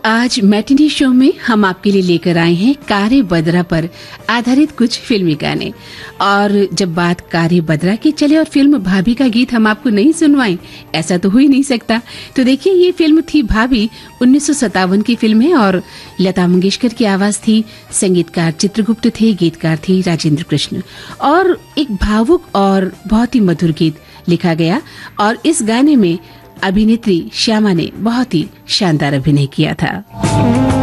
आज matinee show में हम आपके लिए लेकर आए हैं कारे बदरा पर आधारित कुछ फिल्मी गाने। और जब बात कारे बदरा की चले और फिल्म भाभी का गीत हम आपको नहीं सुनवाएं, ऐसा तो हो ही नहीं सकता। तो देखिए, ये फिल्म थी भाभी, 1957 की फिल्म है और लता मंगेशकर की आवाज थी, संगीतकार चित्रगुप्त थे, गीतकार थी राजेंद्र कृष्ण। और एक भावुक और बहुत ही मधुर गीत लिखा गया और इस गाने में अभिनेत्री श्यामा ने बहुत ही शानदार अभिनय किया था।